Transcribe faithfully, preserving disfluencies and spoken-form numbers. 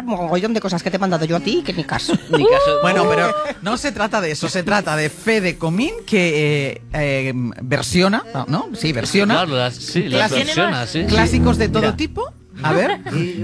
mogollón de cosas que te he mandado yo a ti, que ni caso. Ni caso. Bueno, pero no se trata de eso, se trata de Fede Comín que eh, eh, versiona, ¿no? Sí, versiona. Claro, las, sí, las Clásicos- versiona, sí. Clásicos de todo Mira. tipo. A ver.